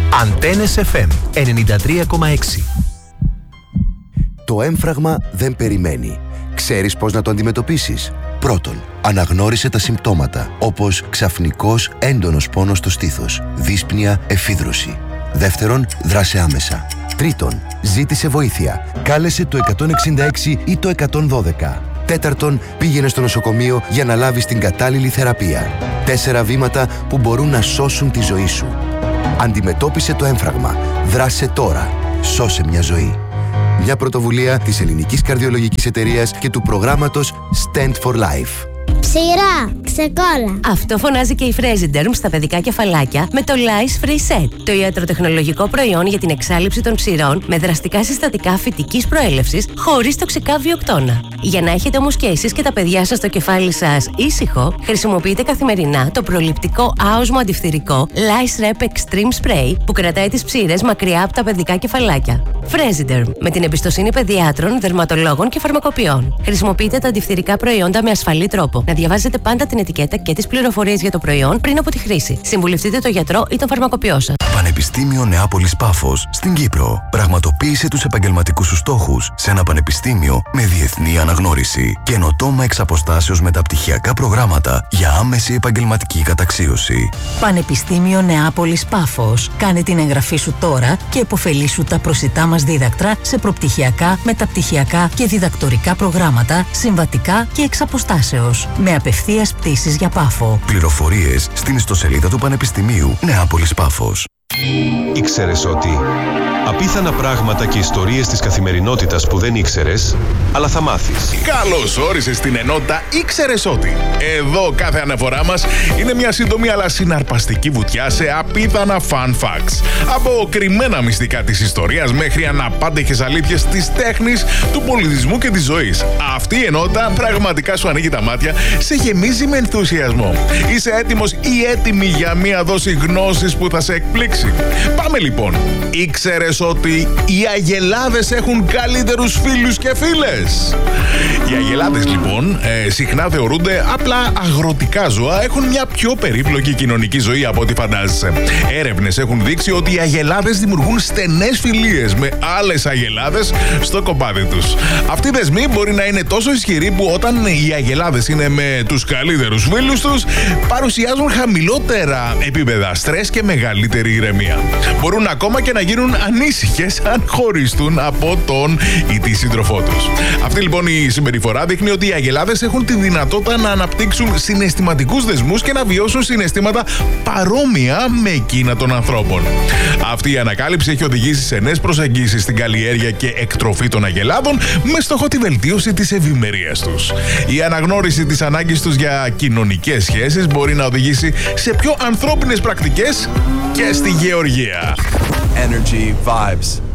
Αντένες FM 93,6. Το έμφραγμα δεν περιμένει. Ξέρεις πώς να το αντιμετωπίσεις? Πρώτον, αναγνώρισε τα συμπτώματα, όπως ξαφνικός έντονος πόνος στο στήθος, δύσπνοια, εφίδρωση. Δεύτερον, δράσε άμεσα. Τρίτον, ζήτησε βοήθεια. Κάλεσε το 166 ή το 112. Τέταρτον, πήγαινε στο νοσοκομείο για να λάβεις την κατάλληλη θεραπεία. 4 βήματα που μπορούν να σώσουν τη ζωή σου. Αντιμετώπισε το έμφραγμα. Δράσε τώρα. Σώσε μια ζωή. Μια πρωτοβουλία της Ελληνικής Καρδιολογικής Εταιρείας και του προγράμματος Stand for Life. Ψηρά, ξεκόλα. Αυτό φωνάζει και η Fresiderm στα παιδικά κεφαλάκια με το Lice Free Set, το ιατροτεχνολογικό προϊόν για την εξάλειψη των ψηρών με δραστικά συστατικά φυτικής προέλευσης χωρίς τοξικά βιοκτώνα. Για να έχετε όμως και εσείς και τα παιδιά σας το κεφάλι σας ήσυχο, χρησιμοποιείτε καθημερινά το προληπτικό άοσμο αντιφθυρικό Lice Rep Extreme Spray που κρατάει τις ψήρες μακριά από τα παιδικά κεφαλάκια. Fresiderm, με την εμπιστοσύνη παιδιάτρων, δερματολόγων και φαρμακοποιών. Χρησιμοποιείτε τα αντιφθυρικά προϊόντα με ασφαλή τρόπο. Να διαβάζετε πάντα την ετικέτα και τις πληροφορίες για το προϊόν πριν από τη χρήση. Συμβουλευτείτε τον γιατρό ή τον φαρμακοποιό σας. Πανεπιστήμιο Νεάπολης Πάφος στην Κύπρο. Πραγματοποίησε τους επαγγελματικούς σου στόχους σε ένα πανεπιστήμιο με διεθνή αναγνώριση. Καινοτόμα εξ αποστάσεως μεταπτυχιακά προγράμματα για άμεση επαγγελματική καταξίωση. Πανεπιστήμιο Νεάπολης Πάφος. Κάνε την εγγραφή σου τώρα και επωφελήσου τα προσιτά μας δίδακτρα σε προπτυχιακά, μεταπτυχιακά και διδακτορικά προγράμματα, συμβατικά και εξ αποστάσεως. Με απευθείας πτήσεις για Πάφο. Πληροφορίες στην ιστοσελίδα του Πανεπιστημίου Νεάπολης Πάφος. Ήξερες ότι απίθανα πράγματα και ιστορίες της καθημερινότητας που δεν ήξερες, αλλά θα μάθεις. Καλώς όρισες στην ενότητα Ήξερες ότι. Εδώ κάθε αναφορά μας είναι μια σύντομη αλλά συναρπαστική βουτιά σε απίθανα fun facts. Από κρυμμένα μυστικά της ιστορίας μέχρι αναπάντεχες αλήθειες της τέχνης, του πολιτισμού και της ζωής. Αυτή η ενότητα πραγματικά σου ανοίγει τα μάτια, σε γεμίζει με ενθουσιασμό. Είσαι έτοιμος ή έτοιμη για μια δόση γνώσης που θα σε εκπλήξει? Πάμε λοιπόν. Ήξερες ότι οι αγελάδες έχουν καλύτερους φίλους και φίλες? Οι αγελάδες λοιπόν συχνά θεωρούνται απλά αγροτικά ζώα, έχουν μια πιο περίπλοκη κοινωνική ζωή από ό,τι φαντάζεσαι. Έρευνες έχουν δείξει ότι οι αγελάδες δημιουργούν στενές φιλίες με άλλες αγελάδες στο κοπάδι τους. Αυτοί οι δεσμοί μπορεί να είναι τόσο ισχυροί που όταν οι αγελάδες είναι με τους καλύτερους φίλους τους, παρουσιάζουν χαμηλότερα επίπεδα στρες και μεγαλύτερη ηρεμία. Μπορούν ακόμα και να γίνουν ανήσυχες αν χωριστούν από τον ή τη σύντροφό τους. Αυτή λοιπόν η συμπεριφορά δείχνει ότι οι αγελάδες έχουν τη δυνατότητα να αναπτύξουν συναισθηματικούς δεσμούς και να βιώσουν συναισθήματα παρόμοια με εκείνα των ανθρώπων. Αυτή η ανακάλυψη έχει οδηγήσει σε νέες προσεγγίσεις στην καλλιέργεια και εκτροφή των αγελάδων με στόχο τη βελτίωση της ευημερίας τους. Η αναγνώριση της ανάγκης τους για κοινωνικές σχέσεις μπορεί να οδηγήσει σε πιο ανθρώπινες πρακτικές και στη γεωργία. Energy Vibes.